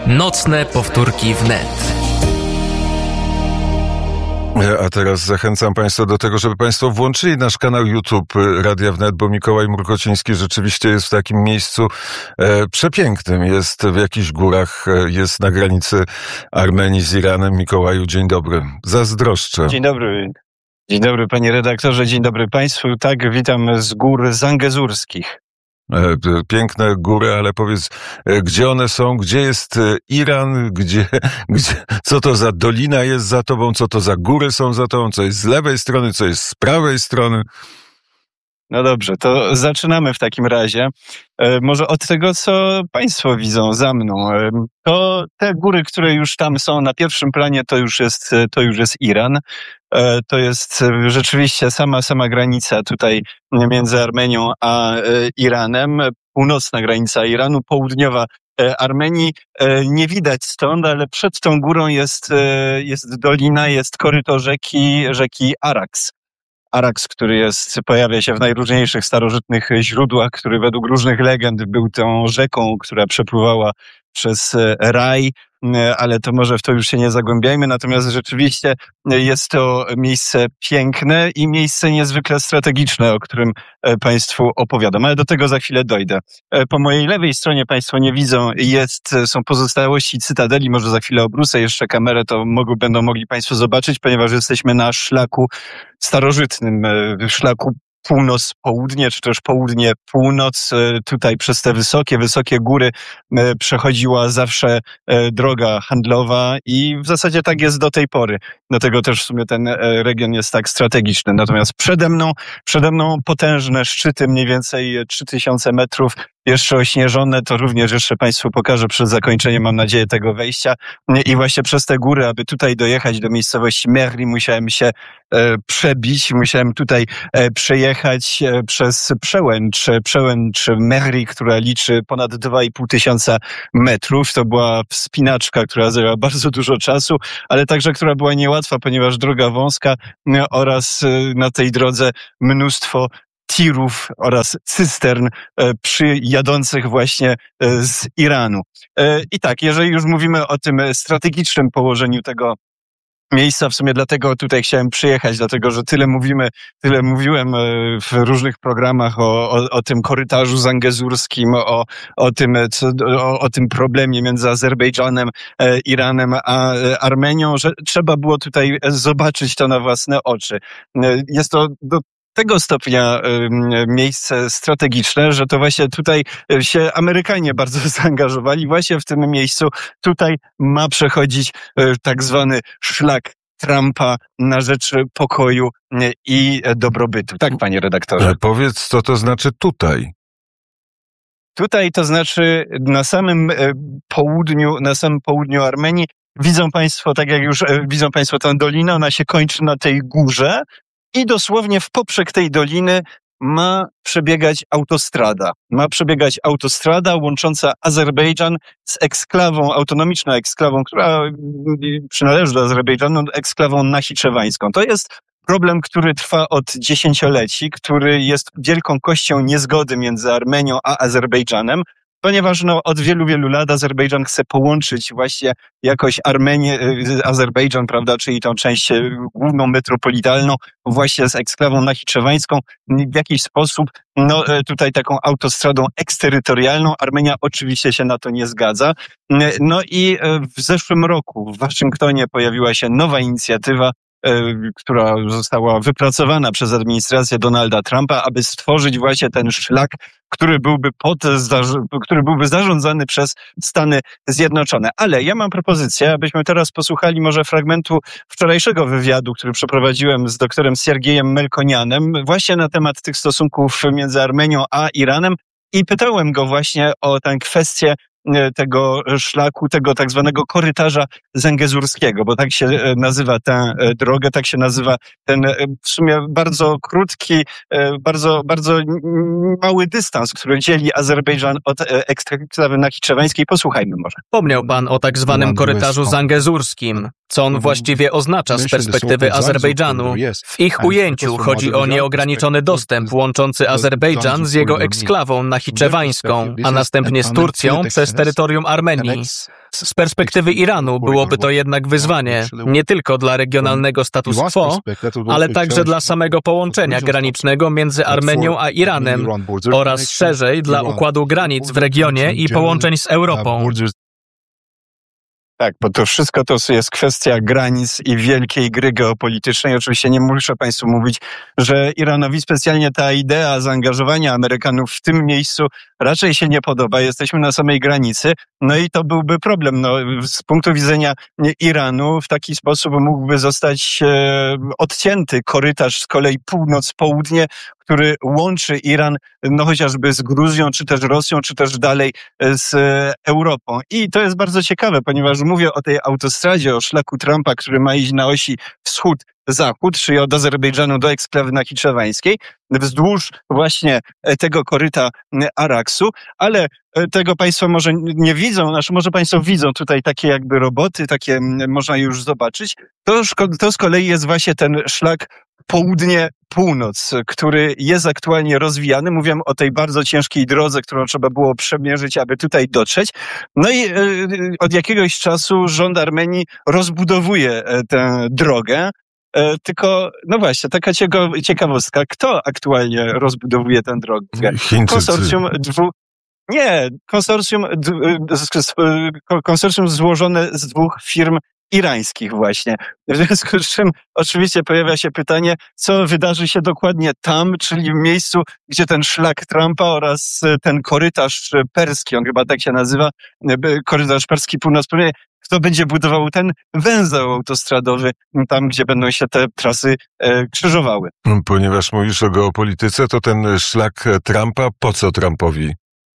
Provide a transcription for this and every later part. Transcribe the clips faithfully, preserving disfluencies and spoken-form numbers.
Nocne powtórki wnet. A teraz zachęcam Państwa do tego, żeby Państwo włączyli nasz kanał YouTube Radia Wnet, bo Mikołaj Murkociński rzeczywiście jest w takim miejscu e, przepięknym. Jest w jakichś górach, e, jest na granicy Armenii z Iranem. Mikołaju, dzień dobry. Zazdroszczę. Dzień dobry. Dzień dobry, panie redaktorze, dzień dobry państwu. Tak, witam z gór zangezurskich. E, piękne góry, ale powiedz, e, gdzie one są, gdzie jest e, Iran, gdzie, gdzie, co to za dolina jest za tobą, co to za góry są za tobą, co jest z lewej strony, co jest z prawej strony. No dobrze, to zaczynamy w takim razie. E, może od tego, co państwo widzą za mną. E, to te góry, które już tam są na pierwszym planie, to już jest, to już jest Iran. E, to jest rzeczywiście sama, sama granica tutaj między Armenią a e, Iranem. Północna granica Iranu, południowa e, Armenii. E, nie widać stąd, ale przed tą górą jest, e, jest dolina, jest koryto rzeki, rzeki Araks. Araks, który jest, pojawia się w najróżniejszych starożytnych źródłach, który według różnych legend był tą rzeką, która przepływała przez raj, ale to może w to już się nie zagłębiajmy. Natomiast rzeczywiście jest to miejsce piękne i miejsce niezwykle strategiczne, o którym Państwu opowiadam, ale do tego za chwilę dojdę. Po mojej lewej stronie Państwo nie widzą, jest, są pozostałości cytadeli, może za chwilę obrócę jeszcze kamerę, to mogą, będą mogli Państwo zobaczyć, ponieważ jesteśmy na szlaku starożytnym, szlaku północ-południe, czy też południe-północ. Tutaj przez te wysokie, wysokie góry przechodziła zawsze droga handlowa i w zasadzie tak jest do tej pory. Dlatego też w sumie ten region jest tak strategiczny. Natomiast przede mną, przede mną potężne szczyty, mniej więcej trzy tysiące metrów, jeszcze ośnieżone, to również jeszcze Państwu pokażę przed zakończeniem, mam nadzieję, tego wejścia. I właśnie przez te góry, aby tutaj dojechać do miejscowości Mehri, musiałem się e, przebić, musiałem tutaj e, przejechać e, przez przełęcz, przełęcz Mehri, która liczy ponad dwa i pół tysiąca metrów. To była wspinaczka, która zajęła bardzo dużo czasu, ale także, która była niełatwa, ponieważ droga wąska e, oraz e, na tej drodze mnóstwo tirów oraz cystern e, przy jadących właśnie e, z Iranu. E, I tak, jeżeli już mówimy o tym strategicznym położeniu tego miejsca, w sumie dlatego tutaj chciałem przyjechać, dlatego że tyle mówimy, tyle mówiłem w różnych programach o, o, o tym korytarzu zangezurskim, o, o, tym, co, o, o tym problemie między Azerbejdżanem, e, Iranem a e, Armenią, że trzeba było tutaj zobaczyć to na własne oczy. E, jest to do tego stopnia y, miejsce strategiczne, że to właśnie tutaj się Amerykanie bardzo zaangażowali. Właśnie w tym miejscu tutaj ma przechodzić y, tak zwany szlak Trumpa na rzecz pokoju y, i dobrobytu. Tak, panie redaktorze. Powiedz, co to znaczy tutaj? Tutaj to znaczy na samym y, południu, na samym południu Armenii. Widzą Państwo, tak jak już y, widzą Państwo tę dolinę, ona się kończy na tej górze. I dosłownie w poprzek tej doliny ma przebiegać autostrada. Ma przebiegać autostrada łącząca Azerbejdżan z eksklawą, autonomiczną eksklawą, która przynależy do Azerbejdżanu, eksklawą nachiczewańską. To jest problem, który trwa od dziesięcioleci, który jest wielką kością niezgody między Armenią a Azerbejdżanem, ponieważ no, od wielu, wielu lat Azerbejdżan chce połączyć właśnie jakoś Armenię, Azerbejdżan, prawda, czyli tą część główną metropolitalną właśnie z eksklawą nachiczewańską w jakiś sposób, no tutaj taką autostradą eksterytorialną. Armenia oczywiście się na to nie zgadza. No i w zeszłym roku w Waszyngtonie pojawiła się nowa inicjatywa, która została wypracowana przez administrację Donalda Trumpa, aby stworzyć właśnie ten szlak, który byłby pod, który byłby zarządzany przez Stany Zjednoczone. Ale ja mam propozycję, abyśmy teraz posłuchali może fragmentu wczorajszego wywiadu, który przeprowadziłem z doktorem Siergiejem Melkonianem właśnie na temat tych stosunków między Armenią a Iranem i pytałem go właśnie o tę kwestię tego szlaku, tego tak zwanego korytarza zangezurskiego, bo tak się nazywa tę drogę, tak się nazywa ten w sumie bardzo krótki, bardzo, bardzo mały dystans, który dzieli Azerbejdżan od eksklawy nachiczewańskiej. Posłuchajmy może. Wspomniał pan o tak zwanym korytarzu zangezurskim. Co on właściwie oznacza z perspektywy Azerbejdżanu? W ich ujęciu chodzi o nieograniczony dostęp łączący Azerbejdżan z jego eksklawą nachiczewańską, a następnie z Turcją przez terytorium Armenii. Z perspektywy Iranu byłoby to jednak wyzwanie, nie tylko dla regionalnego status quo, ale także dla samego połączenia granicznego między Armenią a Iranem oraz szerzej dla układu granic w regionie i połączeń z Europą. Tak, bo to wszystko to jest kwestia granic i wielkiej gry geopolitycznej. Oczywiście nie muszę Państwu mówić, że Iranowi specjalnie ta idea zaangażowania Amerykanów w tym miejscu raczej się nie podoba. Jesteśmy na samej granicy, no i to byłby problem. No, z punktu widzenia Iranu w taki sposób mógłby zostać e, odcięty korytarz z kolei północ-południe, który łączy Iran no chociażby z Gruzją, czy też Rosją, czy też dalej z Europą. I to jest bardzo ciekawe, ponieważ mówię o tej autostradzie, o szlaku Trumpa, który ma iść na osi wschód-zachód, czyli od Azerbejdżanu do eksklawy nachiczewańskiej, wzdłuż właśnie tego koryta Araksu, ale tego Państwo może nie widzą, znaczy może Państwo widzą tutaj takie jakby roboty, takie można już zobaczyć. To, to z kolei jest właśnie ten szlak południe-północ, który jest aktualnie rozwijany. Mówiłem o tej bardzo ciężkiej drodze, którą trzeba było przemierzyć, aby tutaj dotrzeć. No i y, od jakiegoś czasu rząd Armenii rozbudowuje tę drogę. E, tylko, no właśnie, taka ciekawostka. Kto aktualnie rozbudowuje tę drogę? Chińczycy. Konsorcjum dwóch... Nie, konsorcjum, konsorcjum złożone z dwóch firm irańskich właśnie. W związku z czym oczywiście pojawia się pytanie, co wydarzy się dokładnie tam, czyli w miejscu, gdzie ten szlak Trumpa oraz ten korytarz perski, on chyba tak się nazywa, korytarz perski północ-południe, kto będzie budował ten węzeł autostradowy tam, gdzie będą się te trasy e, krzyżowały. Ponieważ mówisz o geopolityce, to ten szlak Trumpa, po co Trumpowi?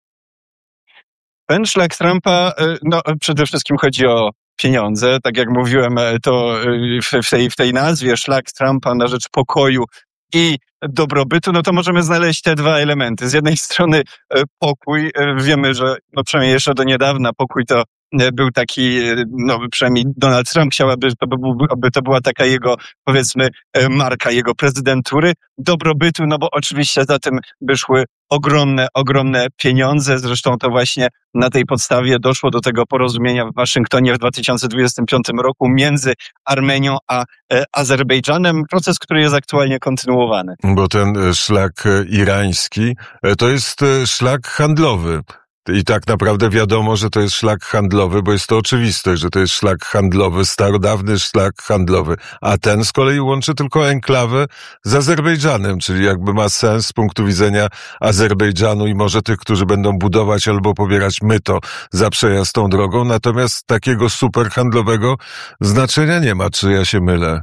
Ten szlak Trumpa, no przede wszystkim chodzi o pieniądze. Tak jak mówiłem, to w tej, w tej nazwie szlak Trumpa na rzecz pokoju i dobrobytu, no to możemy znaleźć te dwa elementy. Z jednej strony pokój. Wiemy, że no przynajmniej jeszcze do niedawna pokój to był taki, no przynajmniej Donald Trump chciał, aby to, był, aby to była taka jego, powiedzmy, marka jego prezydentury. Dobrobytu, no bo oczywiście za tym by szły ogromne, ogromne pieniądze. Zresztą to właśnie na tej podstawie doszło do tego porozumienia w Waszyngtonie w dwa tysiące dwudziestym piątym roku między Armenią a e, Azerbejdżanem. Proces, który jest aktualnie kontynuowany. Bo ten szlak irański to jest szlak handlowy. I tak naprawdę wiadomo, że to jest szlak handlowy, bo jest to oczywiste, że to jest szlak handlowy, starodawny szlak handlowy. A ten z kolei łączy tylko enklawę z Azerbejdżanem, czyli jakby ma sens z punktu widzenia Azerbejdżanu i może tych, którzy będą budować albo pobierać myto za przejazd tą drogą. Natomiast takiego superhandlowego znaczenia nie ma, czy ja się mylę.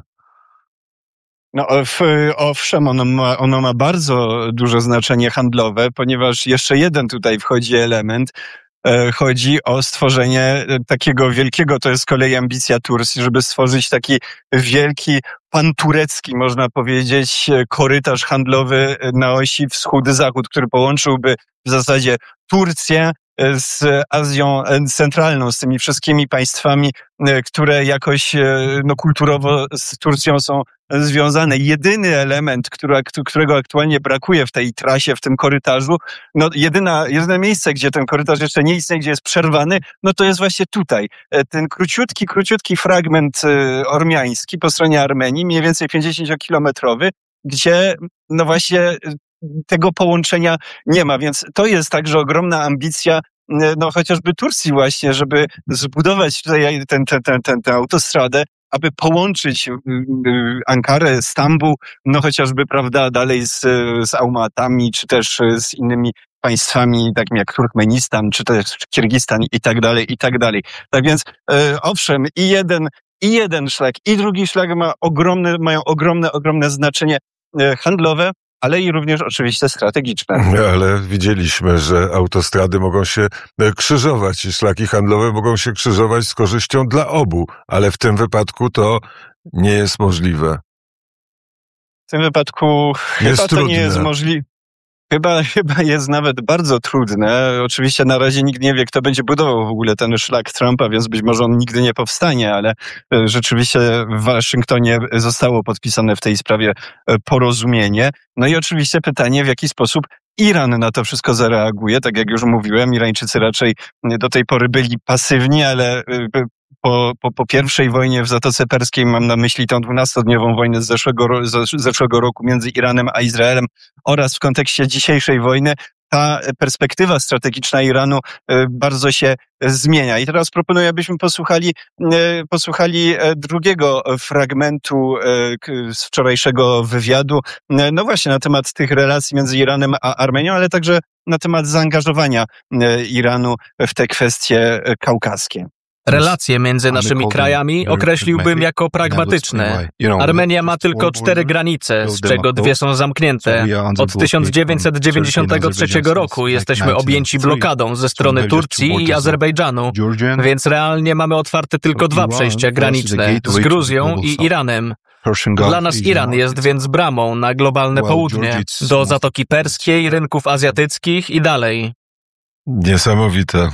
No, owszem, ono ma, ono ma bardzo duże znaczenie handlowe, ponieważ jeszcze jeden tutaj wchodzi element. Chodzi o stworzenie takiego wielkiego, to jest z kolei ambicja Turcji, żeby stworzyć taki wielki, panturecki, można powiedzieć, korytarz handlowy na osi wschód-zachód, który połączyłby w zasadzie Turcję z Azją Centralną, z tymi wszystkimi państwami, które jakoś no, kulturowo z Turcją są związane. Jedyny element, który, którego aktualnie brakuje w tej trasie, w tym korytarzu, no jedyna, jedyne miejsce, gdzie ten korytarz jeszcze nie istnieje, gdzie jest przerwany, no to jest właśnie tutaj. Ten króciutki, króciutki fragment ormiański po stronie Armenii, mniej więcej pięćdziesięciokilometrowy, gdzie no właśnie tego połączenia nie ma, więc to jest także ogromna ambicja no chociażby Turcji właśnie, żeby zbudować tutaj tę ten, ten, ten, ten autostradę, aby połączyć Ankarę, Stambuł, no chociażby, prawda, dalej z, z Almatami, czy też z innymi państwami, takim jak Turkmenistan, czy też Kirgistan i tak dalej, i tak dalej. Tak więc, e, owszem, i jeden, i jeden szlak, i drugi szlak ma ogromne, mają ogromne, ogromne znaczenie e, handlowe, ale i również oczywiście strategiczne. Ale widzieliśmy, że autostrady mogą się krzyżować i szlaki handlowe mogą się krzyżować z korzyścią dla obu, ale w tym wypadku to nie jest możliwe. W tym wypadku jest chyba trudne. To nie jest możliwe. Chyba, chyba jest nawet bardzo trudne. Oczywiście na razie nikt nie wie, kto będzie budował w ogóle ten szlak Trumpa, więc być może on nigdy nie powstanie, ale rzeczywiście w Waszyngtonie zostało podpisane w tej sprawie porozumienie. No i oczywiście pytanie, w jaki sposób Iran na to wszystko zareaguje. Tak jak już mówiłem, Irańczycy raczej do tej pory byli pasywni, ale po, po, po pierwszej wojnie w Zatoce Perskiej, mam na myśli tą dwunastodniową wojnę z zeszłego, z zeszłego roku między Iranem a Izraelem, oraz w kontekście dzisiejszej wojny, ta perspektywa strategiczna Iranu bardzo się zmienia. I teraz proponuję, abyśmy posłuchali, posłuchali drugiego fragmentu z wczorajszego wywiadu, no właśnie na temat tych relacji między Iranem a Armenią, ale także na temat zaangażowania Iranu w te kwestie kaukaskie. Relacje między naszymi krajami określiłbym jako pragmatyczne. Armenia ma tylko cztery granice, z czego dwie są zamknięte. Od tysiąc dziewięćset dziewięćdziesiątego trzeciego roku jesteśmy objęci blokadą ze strony Turcji i Azerbejdżanu, więc realnie mamy otwarte tylko dwa przejścia graniczne, z Gruzją i Iranem. Dla nas Iran jest więc bramą na globalne południe, do Zatoki Perskiej, rynków azjatyckich i dalej. Niesamowite.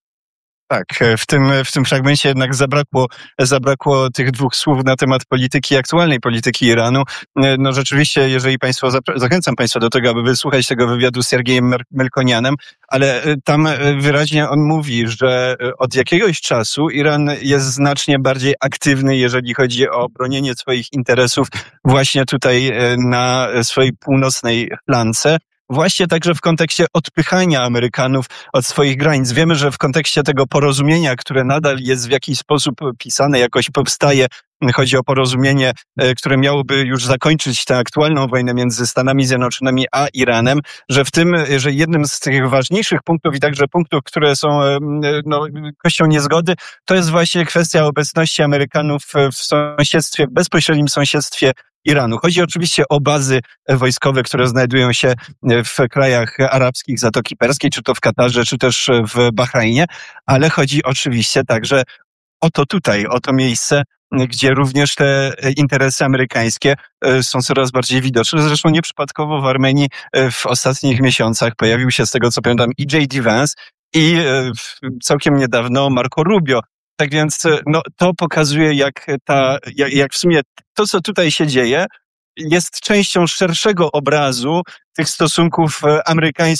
Tak, w tym, w tym fragmencie jednak zabrakło, zabrakło tych dwóch słów na temat polityki, aktualnej polityki Iranu. No rzeczywiście, jeżeli Państwo, zachęcam Państwa do tego, aby wysłuchać tego wywiadu z Siergiejem Melkonianem, ale tam wyraźnie on mówi, że od jakiegoś czasu Iran jest znacznie bardziej aktywny, jeżeli chodzi o bronienie swoich interesów właśnie tutaj na swojej północnej flance. Właśnie także w kontekście odpychania Amerykanów od swoich granic. Wiemy, że w kontekście tego porozumienia, które nadal jest w jakiś sposób pisane, jakoś powstaje, chodzi o porozumienie, które miałoby już zakończyć tę aktualną wojnę między Stanami Zjednoczonymi a Iranem, że w tym, że jednym z tych ważniejszych punktów i także punktów, które są no, kością niezgody, to jest właśnie kwestia obecności Amerykanów w sąsiedztwie, w bezpośrednim sąsiedztwie Iranu. Chodzi oczywiście o bazy wojskowe, które znajdują się w krajach arabskich Zatoki Perskiej, czy to w Katarze, czy też w Bahrajnie, ale chodzi oczywiście także o to tutaj, o to miejsce, gdzie również te interesy amerykańskie są coraz bardziej widoczne. Zresztą nieprzypadkowo w Armenii w ostatnich miesiącach pojawił się, z tego co pamiętam, i J D Vance i całkiem niedawno Marco Rubio. Tak więc no, to pokazuje, jak, ta, jak, jak w sumie to, co tutaj się dzieje, jest częścią szerszego obrazu tych stosunków amerykańskich